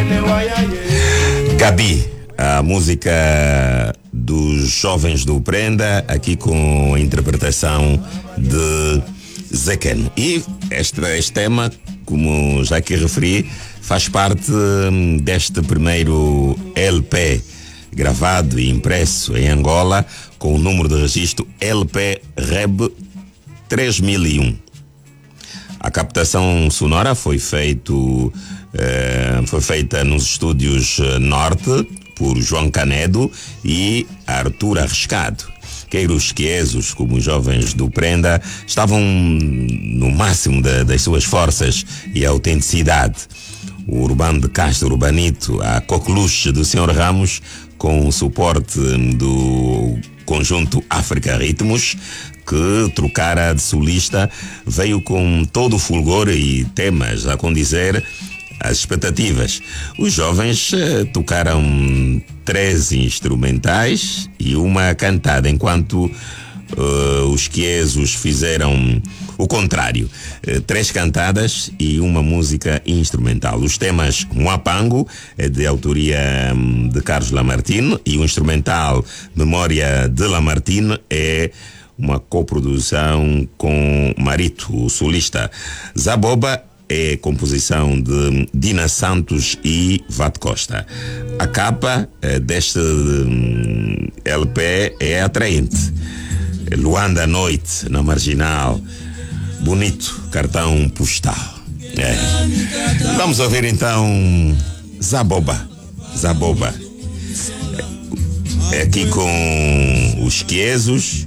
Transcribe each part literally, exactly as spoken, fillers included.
Gabi, a música dos Jovens do Prenda, aqui com a interpretação de Zequeno. E este, este tema, como já aqui referi, faz parte deste primeiro L P gravado e impresso em Angola com o número de registro L P R E B três mil e um. A captação sonora foi, feito, eh, foi feita nos estúdios Norte por João Canedo e Arthur Arriscado. Queiros Quiesos, como os Jovens do Prenda, estavam no máximo de, das suas forças e autenticidade. O Urbano de Castro Urbanito, a coqueluche do senhor Ramos, com o suporte do conjunto África Ritmos, que trocara de solista, veio com todo o fulgor e temas a condizer as expectativas. Os jovens eh, tocaram três instrumentais e uma cantada, enquanto uh, os quiesos fizeram o contrário. Uh, três cantadas e uma música instrumental. Os temas Mwapango é de autoria um, de Carlos Lamartine e o instrumental Memória de Lamartine é uma coprodução com Marito, o solista. Zaboba é composição de Dina Santos e Vat Costa. A capa eh, deste um, L P é atraente. Luanda à noite, na Marginal. Bonito cartão postal. É. Vamos ouvir então Zaboba. Zaboba. É aqui com os Quiesos.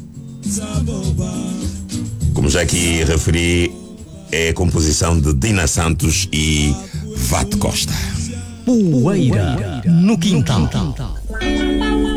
Como já aqui referi, é a composição de Dina Santos e Vat Costa. Poeira no quintal.